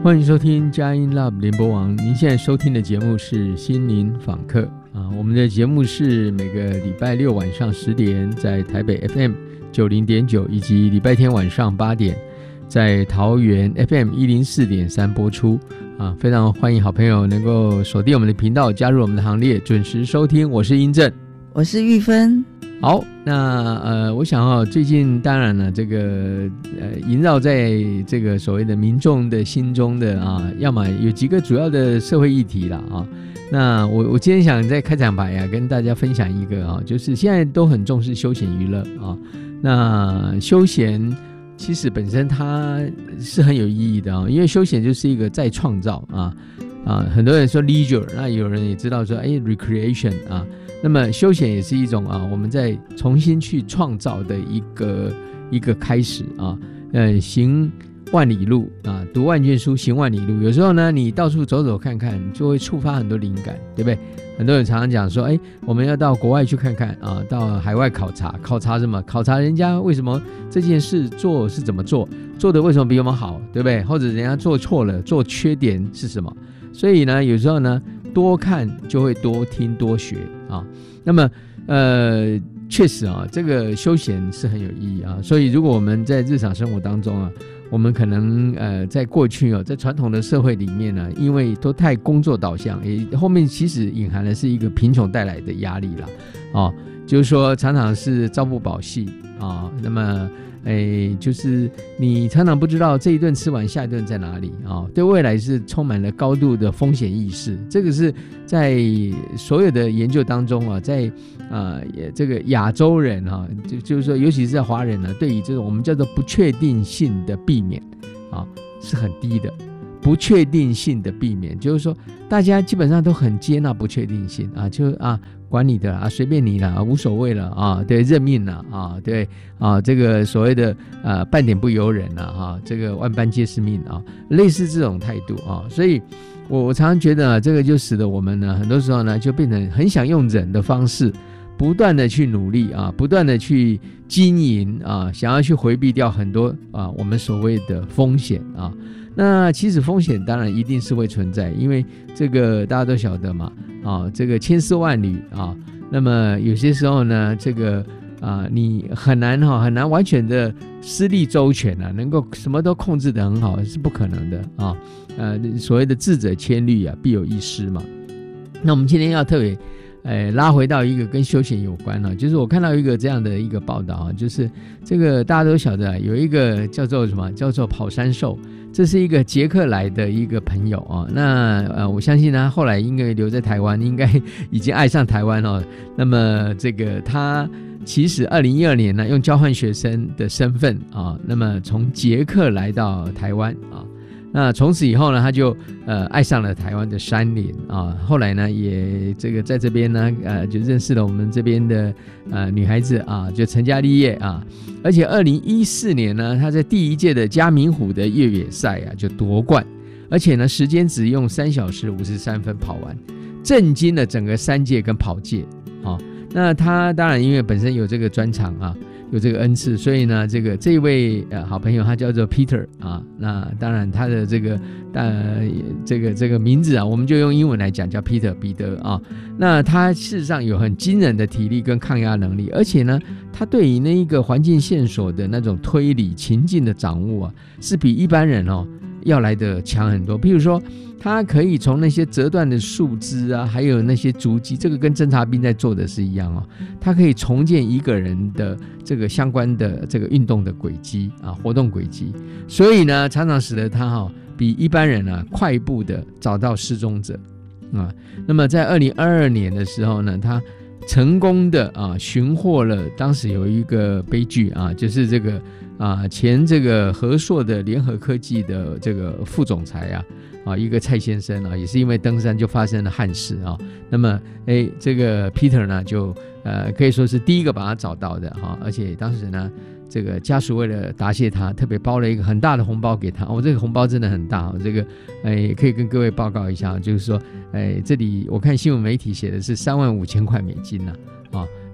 欢迎收听佳音 Love 联播网，您现在收听的节目是心灵访客啊。我们的节目是每个礼拜六晚上10点在台北 FM 90.9，以及礼拜天晚上8点在桃园 FM 104.3播出啊。非常欢迎好朋友能够锁定我们的频道，加入我们的行列，准时收听。我是英正， 我是玉芬。 好，那我想最近当然了，这个萦绕在这个所谓的民众的心中的要么有几个主要的社会议题啦啊。那我今天想在开场白跟大家分享一个就是现在都很重视休闲娱乐啊。那休闲其实本身它是很有意义的因为休闲就是一个再创造很多人说 leisure， 那有人也知道说recreation 那么休闲也是一种我们在重新去创造的一个开始行万里路读万卷书，行万里路。有时候呢，你到处走走看看，就会触发很多灵感，对不对？很多人常常讲说，我们要到国外去看看到海外考察什么？考察人家为什么这件事做是怎么做的，为什么比我们好，对不对？或者人家做错了，做缺点是什么？所以呢，有时候呢，多看就会多听多学那么确实这个休闲是很有意义所以如果我们在日常生活当中我们可能在过去在传统的社会里面呢，因为都太工作导向，后面其实隐含的是一个贫穷带来的压力啦就是说常常是朝不保夕那么就是你常常不知道这一顿吃完下一顿在哪里对未来是充满了高度的风险意识。这个是在所有的研究当中在这个亚洲人就是说尤其是在华人对于这种我们叫做不确定性的避免是很低的。不确定性的避免就是说大家基本上都很接纳不确定性就管你的随便你了无所谓了对，认命了对这个所谓的半点不由人了这个万般皆是命类似这种态度所以我常常觉得这个就使得我们呢很多时候呢就变成很想用忍的方式不断的去努力不断的去经营想要去回避掉很多我们所谓的风险那其实风险当然一定是会存在，因为这个大家都晓得嘛这个千丝万缕那么有些时候呢这个你很难完全的思虑周全能够什么都控制得很好是不可能的所谓的智者千虑必有一失嘛。那我们今天要特别拉回到一个跟休闲有关就是我看到一个这样的一个报道就是这个大家都晓得有一个叫做什么叫做跑山兽，这是一个捷克来的一个朋友那我相信他后来因为留在台湾应该已经爱上台湾那么这个他其实2012年呢用交换学生的身份那么从捷克来到台湾那从此以后呢他就爱上了台湾的山林后来呢也这个在这边呢就认识了我们这边的女孩子就成家立业而且2014年呢他在第1届的嘉明湖的越野赛就夺冠，而且呢时间只用3小时53分跑完，震惊了整个山界跟跑界那他当然因为本身有这个专长有这个恩赐，所以呢这一位好朋友他叫做 Peter 那当然他的这个名字我们就用英文来讲叫 Peter 彼得那他事实上有很惊人的体力跟抗压能力，而且呢他对于那一个环境线索的那种推理情境的掌握是比一般人要来的强很多。譬如说他可以从那些折断的树枝还有那些足迹，这个跟侦察兵在做的是一样他可以重建一个人的这个相关的这个运动的轨迹活动轨迹，所以呢常常使得他比一般人快一步的找到失踪者那么在2022年的时候呢他成功的寻获了当时有一个悲剧就是这个前这个和硕的联合科技的这个副总裁一个蔡先生也是因为登山就发生了憾事那么这个 Peter 呢就可以说是第一个把他找到的而且当时呢这个家属为了答谢他特别包了一个很大的红包给他这个红包真的很大这个可以跟各位报告一下就是说这里我看新闻媒体写的是35000块美金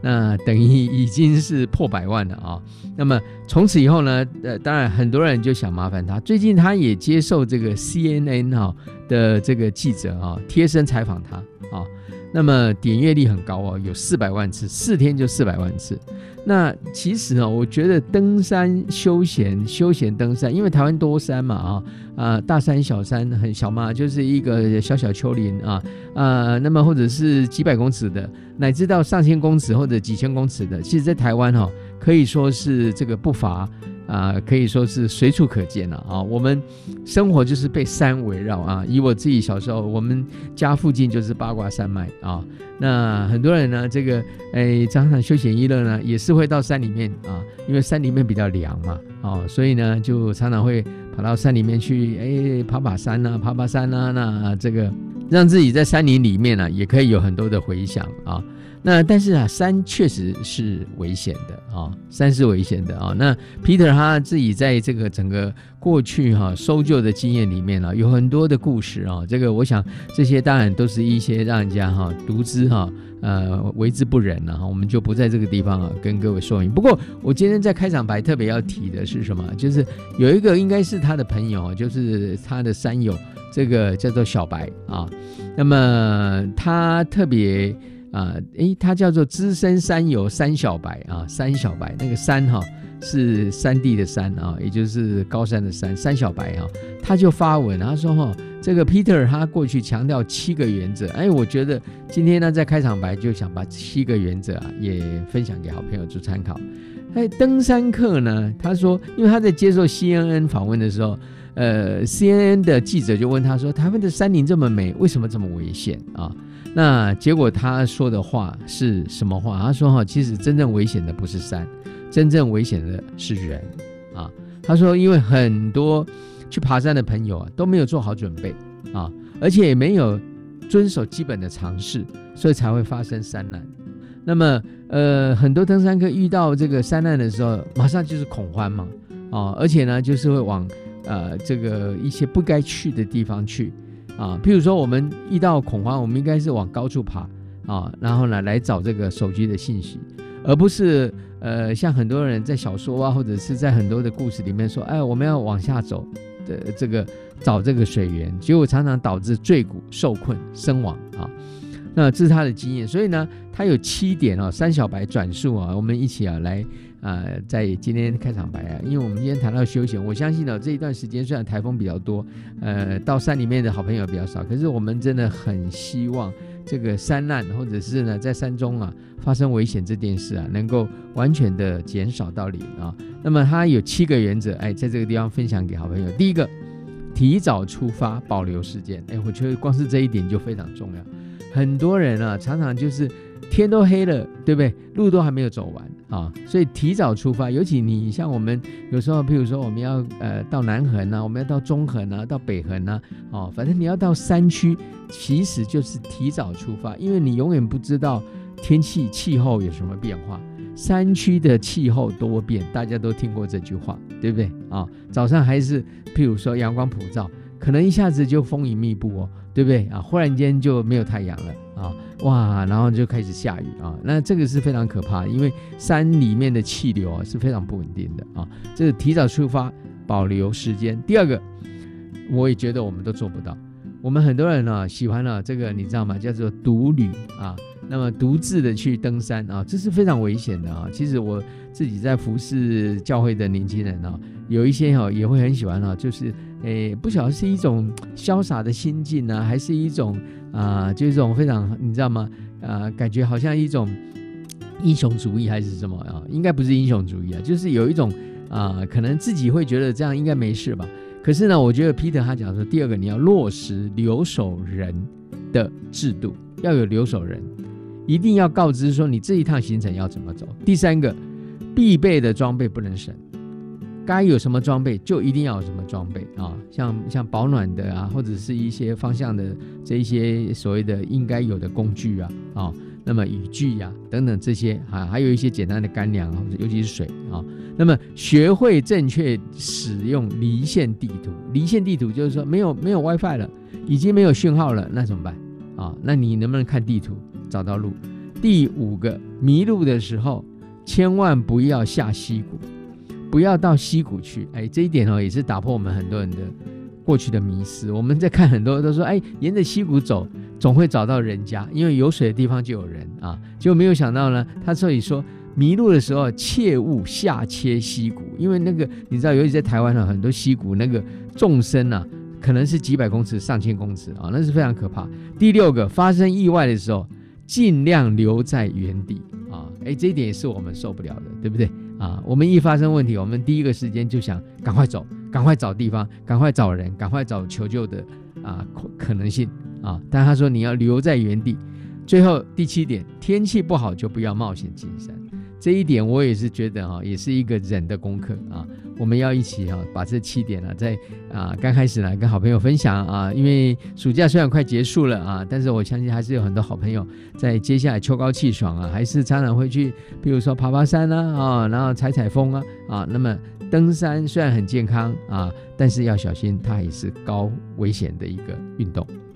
那等于已经是破100万了啊。那么从此以后呢，当然很多人就想麻烦他。最近他也接受这个 CNN 的这个记者贴身采访他啊。那么点阅率很高有400万次，4天就400万次。那其实我觉得登山休闲登山，因为台湾多山嘛大山小山很小嘛，就是一个小小丘陵那么或者是几百公尺的，乃至到上千公尺或者几千公尺的，其实在台湾可以说是这个不乏可以说是随处可见了我们生活就是被山围绕以我自己小时候，我们家附近就是八卦山脉那很多人呢，这个常常休闲娱乐呢，也是会到山里面因为山里面比较凉嘛所以呢，就常常会跑到山里面去爬山那这个让自己在山林里面也可以有很多的回响那但是山确实是危险的山是危险的那 Peter 他自己在这个整个过去搜救的经验里面有很多的故事这个我想这些当然都是一些让人家读之为之不忍我们就不在这个地方跟各位说明。不过我今天在开场白特别要提的是什么？就是有一个应该是他的朋友就是他的山友，这个叫做小白那么他特别他叫做资深山友山小白山小白，那个山是山地的山也就是高山的山，山小白他就发文他说这个 Peter 他过去强调7个原则我觉得今天呢在开场白就想把7个原则也分享给好朋友做参考。登山客呢，他说因为他在接受 CNN 访问的时候CNN 的记者就问他说，台湾的山林这么美，为什么这么危险那结果他说的话是什么话？他说其实真正危险的不是山，真正危险的是人他说因为很多去爬山的朋友都没有做好准备而且也没有遵守基本的常识，所以才会发生山难。那么很多登山客遇到这个山难的时候，马上就是恐慌嘛而且呢就是会往这个一些不该去的地方去譬如说我们遇到恐慌，我们应该是往高处爬然后呢来找这个手机的信息，而不是像很多人在小说或者是在很多的故事里面说我们要往下走的这个找这个水源，结果常常导致坠谷受困身亡那这是他的经验。所以呢他有7点山小白转述我们一起来在今天开场白因为我们今天谈到休闲，我相信这一段时间虽然台风比较多到山里面的好朋友比较少，可是我们真的很希望这个山难或者是呢在山中发生危险这件事能够完全的减少到零那么他有7个原则在这个地方分享给好朋友。第一个，提早出发，保留时间我觉得光是这一点就非常重要。很多人常常就是天都黑了，对不对？路都还没有走完所以提早出发。尤其你像我们有时候譬如说我们要到南横我们要到中横到北横反正你要到山区，其实就是提早出发，因为你永远不知道天气气候有什么变化。山区的气候多变，大家都听过这句话，对不对早上还是譬如说阳光普照，可能一下子就风云密布对不对忽然间就没有太阳了哇，然后就开始下雨那这个是非常可怕的，因为山里面的气流是非常不稳定的这个提早出发，保留时间。第二个，我也觉得我们都做不到。我们很多人喜欢这个你知道吗？叫做独旅那么独自的去登山这是非常危险的其实我自己在服侍教会的年轻人有一些也会很喜欢就是不晓得是一种潇洒的心境还是一种就是一种非常你知道吗感觉好像一种英雄主义还是什么应该不是英雄主义就是有一种可能自己会觉得这样应该没事吧。可是呢我觉得 Peter 他讲说，第二个，你要落实留守人的制度，要有留守人，一定要告知说你这一趟行程要怎么走。第三个，必备的装备不能省，该有什么装备就一定要有什么装备像保暖的或者是一些方向的这一些所谓的应该有的工具那么雨具等等这些还有一些简单的干粮尤其是水那么学会正确使用离线地图。离线地图就是说没有 WiFi 了，已经没有讯号了，那怎么办那你能不能看地图找到路？ 第5个，迷路的时候千万不要下溪谷，不要到溪谷去。这一点也是打破我们很多人的过去的迷思。我们在看很多都说沿着溪谷走总会找到人家，因为有水的地方就有人啊。结果没有想到呢，他这里说迷路的时候切勿下切溪谷，因为那个你知道，尤其在台湾很多溪谷那个纵深啊，可能是几百公尺上千公尺啊，那是非常可怕。第6个，发生意外的时候尽量留在原地啊。这一点也是我们受不了的，对不对啊？我们一发生问题，我们第一个时间就想赶快走，赶快找地方，赶快找人，赶快找求救的可能性啊。但他说你要留在原地。最后第7点，天气不好就不要冒险进山。这一点我也是觉得也是一个人的功课啊。我们要一起把这7点在刚开始跟好朋友分享啊。因为暑假虽然快结束了但是我相信还是有很多好朋友在接下来秋高气爽还是常常会去，比如说爬爬山然后采采风那么登山虽然很健康但是要小心，它也是高危险的一个运动。